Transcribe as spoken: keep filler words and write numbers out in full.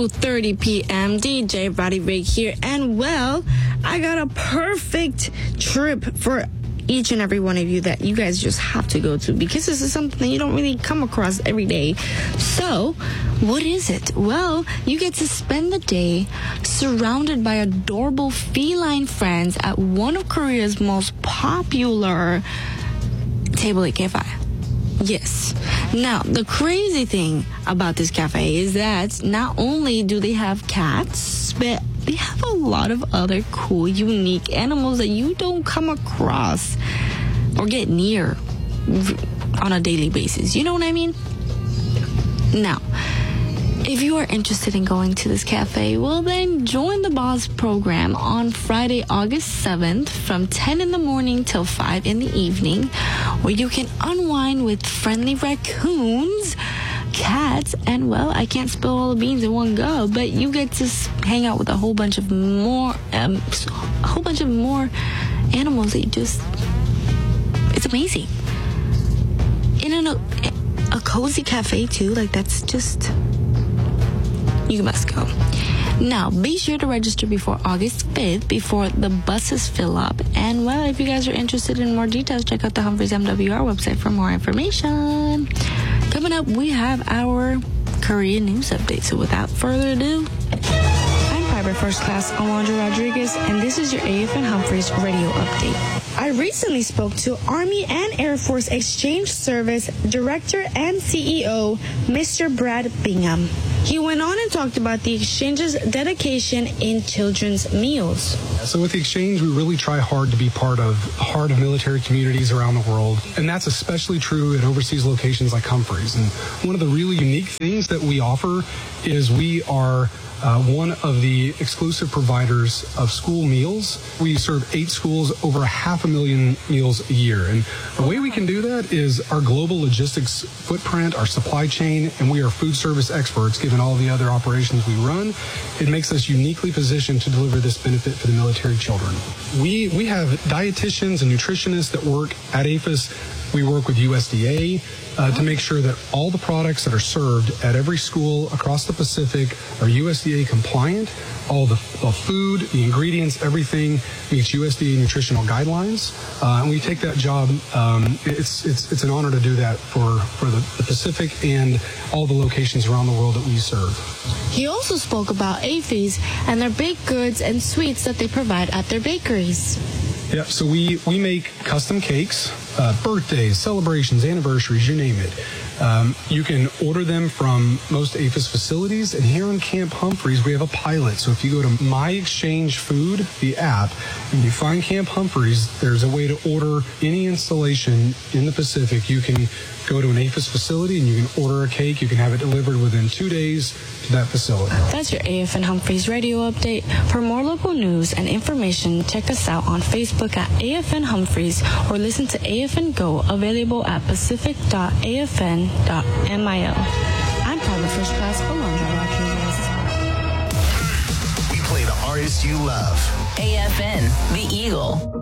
two thirty p.m. D J Roddy Rig here. And, well, I got a perfect trip for each and every one of you that you guys just have to go to, because this is something that you don't really come across every day. So, what is it? Well, you get to spend the day surrounded by adorable feline friends at one of Korea's most popular Table eight Cafe. Yes. Now, the crazy thing about this cafe is that not only do they have cats, but they have a lot of other cool, unique animals that you don't come across or get near on a daily basis. You know what I mean? Now, if you are interested in going to this cafe, well then join the Boss program on Friday, August seventh from ten in the morning till five in the evening, where you can unwind with friendly raccoons, cats, and, well, I can't spill all the beans in one go, but you get to hang out with a whole bunch of more, um, a whole bunch of more animals that you just, it's amazing. In a, a cozy cafe too, like that's just, you must go. Now, be sure to register before August fifth, before the buses fill up. And, well, if you guys are interested in more details, check out the Humphreys M W R website for more information. Coming up, we have our Korean news update. So without further ado, I'm Private First Class Alondra Rodriguez, and this is your A F N Humphreys radio update. I recently spoke to Army and Air Force Exchange Service Director and C E O, Mister Brad Bingham. He went on and talked about the exchange's dedication in children's meals. So with the exchange, we really try hard to be part of the heart of military communities around the world. And that's especially true at overseas locations like Humphreys. And one of the really unique things that we offer is we are Uh, one of the exclusive providers of school meals. We serve eight schools, over a half a million meals a year. And the way we can do that is our global logistics footprint, our supply chain, and we are food service experts given all the other operations we run. It makes us uniquely positioned to deliver this benefit for the military children. We, we have dietitians and nutritionists that work at A F I S. We work with U S D A uh, to make sure that all the products that are served at every school across the Pacific are U S D A compliant. All the, the food, the ingredients, everything meets U S D A nutritional guidelines. Uh, and we take that job. Um, it's, it's, it's an honor to do that for, for the, the Pacific and all the locations around the world that we serve. He also spoke about A F Is and their baked goods and sweets that they provide at their bakeries. Yeah, so we, we make custom cakes, uh, birthdays, celebrations, anniversaries, you name it. Um, you can order them from most A F I S facilities, and here in Camp Humphreys, we have a pilot. So if you go to My Exchange Food, the app, and you find Camp Humphreys, there's a way to order any installation in the Pacific. You can go to an A F I S facility and you can order a cake. You can have it delivered within two days to that facility. That's your A F N Humphreys radio update. For more local news and information, check us out on Facebook at A F N Humphreys or listen to A F N Go, available at pacific dot a f n dot mil. I'm Private First Class Alondra Rodriguez. We play the artists you love. A F N, The Eagle.